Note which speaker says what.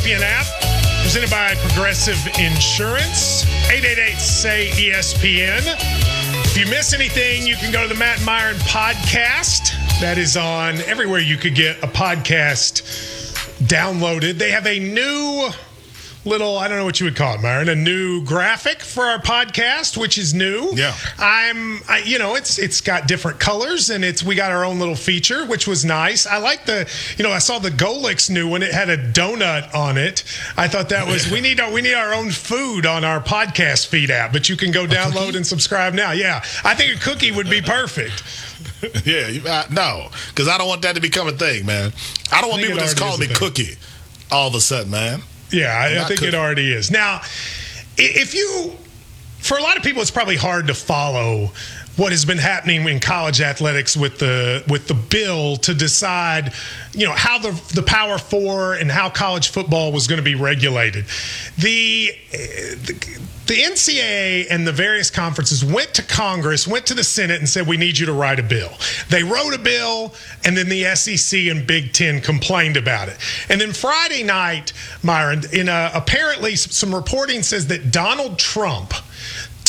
Speaker 1: ESPN app, presented by Progressive Insurance. 888-SAY-ESPN. If you miss anything, you can go to the Matt Myron podcast. That is on everywhere you could get a podcast downloaded. They have a new little, I don't know what you would call it, Myron, a new graphic for our podcast, which is new.
Speaker 2: Yeah.
Speaker 1: It's got different colors, and we got our own little feature, which was nice. I like I saw the Golix new one. It had a donut on it. I thought that was, we need our own food on our podcast feed app, but you can go download and subscribe now. Yeah. I think a cookie would be perfect.
Speaker 2: Yeah, no, because I don't want that to become a thing, man. I don't want people just calling me Cookie all of a sudden, man.
Speaker 1: Yeah, I think it already is. Now, for a lot of people, it's probably hard to follow what has been happening in college athletics with the bill to decide, how the Power Four and how college football was going to be regulated. The NCAA and the various conferences went to Congress, went to the Senate, and said, we need you to write a bill. They wrote a bill, and then the SEC and Big Ten complained about it. And then Friday night, Myron, apparently some reporting says that Donald Trump